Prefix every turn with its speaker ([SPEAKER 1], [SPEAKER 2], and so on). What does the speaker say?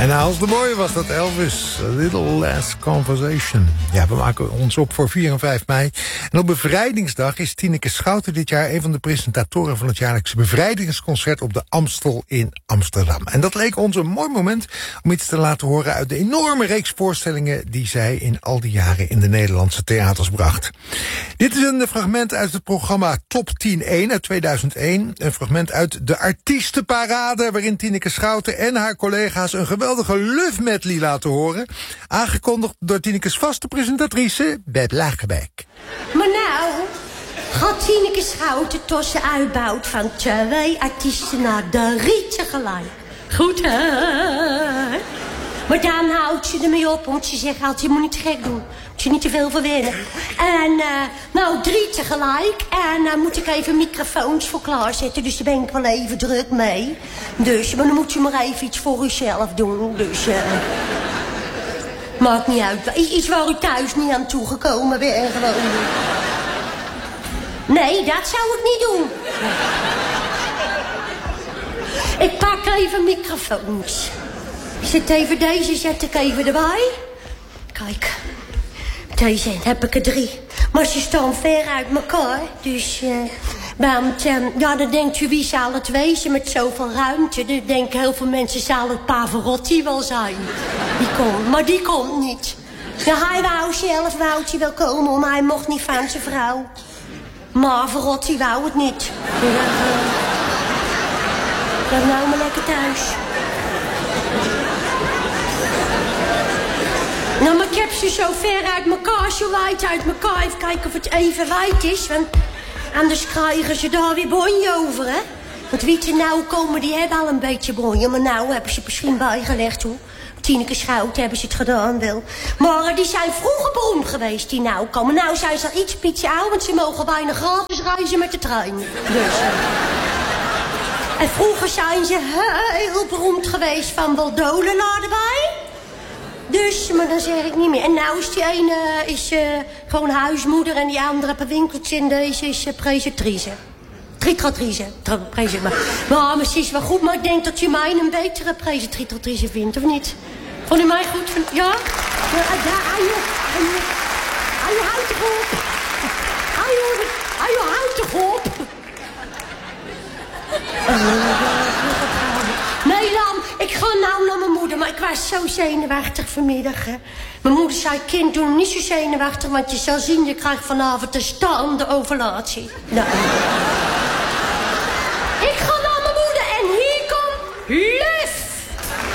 [SPEAKER 1] En als de mooie was dat Elvis, A Little Less Conversation. Ja, we maken ons op voor 4 en 5 mei. En op Bevrijdingsdag is Tineke Schouten dit jaar een van de presentatoren van het jaarlijkse bevrijdingsconcert op de Amstel in Amsterdam. En dat leek ons een mooi moment om iets te laten horen uit de enorme reeks voorstellingen die zij in al die jaren in de Nederlandse theaters bracht. Dit is een fragment uit het programma Top 10-1 uit 2001. Een fragment uit de Artiestenparade, waarin Tineke Schouten en haar collega's een geweldige love medley laten horen. Aangekondigd door Tineke's vaste presentatrice, Beb Lagerbeek.
[SPEAKER 2] Maar nou gaat Tineke Schouten tussen uitbouwt van 2 artiesten naar 3 tegelijk. Goed, hè? Maar dan houdt ze ermee op, want ze zegt altijd, je moet niet gek doen. Moet je niet te veel verwennen. En nou 3 tegelijk. En dan moet ik even microfoons voor klaarzetten. Dus daar ben ik wel even druk mee. Dus, maar dan moet je maar even iets voor uzelf doen. Dus, maakt niet uit. Iets waar u thuis niet aan toegekomen bent. Gewoon. Nee, dat zou ik niet doen. Ik pak even microfoons. Zet even deze, zet ik even erbij. Kijk. Deze heb ik er 3. Maar ze staan ver uit elkaar. Dus, want, ja, dan denkt u, wie zal het wezen met zoveel ruimte? Dan denken heel veel mensen, zal het Pavarotti wel zijn. Die komt, maar die komt niet. Ja, hij wou zelf, wou hij wel komen, maar hij mocht niet van zijn vrouw. Maar Pavarotti wou het niet. Dan nou maar lekker thuis. Nou, maar ik heb ze zo ver uit elkaar, zo wijd uit elkaar. Even kijken of het even wijd is, want anders krijgen ze daar weer bonje over, hè. Want weet je, nou komen die hebben al een beetje bonje, maar nou hebben ze misschien bijgelegd, hoor. Tineke Schouten hebben ze het gedaan wel. Maar die zijn vroeger beroemd geweest, die nou komen. Nou zijn ze al iets pietje oud, want ze mogen bijna gratis reizen met de trein. Dus, en vroeger zijn ze heel beroemd geweest van Waldolenaar erbij. Dus, maar dan zeg ik niet meer. En nou is die ene gewoon huismoeder en die andere per winkeltje en deze is presentatrice. Tritratrice. Maar ze is wel goed, maar ik denk dat je mij een betere presentatrice vindt, of niet? Vond u mij goed? Ja? Hij houdt toch op. Hij houdt toch op. Nee, Lam, ik ga nou naar mijn moeder, maar ik was zo zenuwachtig vanmiddag, hè. Mijn moeder zei, kind, doe hem niet zo zenuwachtig, want je zal zien, je krijgt vanavond een staande ovulatie. Nou.